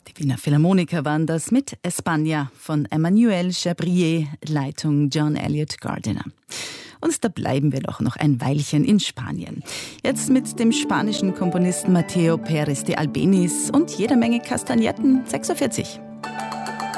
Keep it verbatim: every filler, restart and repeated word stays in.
Die Wiener Philharmoniker waren das mit España von Emmanuel Chabrier, Leitung John Elliott Gardiner. Und da bleiben wir doch noch ein Weilchen in Spanien. Jetzt mit dem spanischen Komponisten Mateo Pérez de Albéniz und jeder Menge Kastagnetten sechsundvierzig.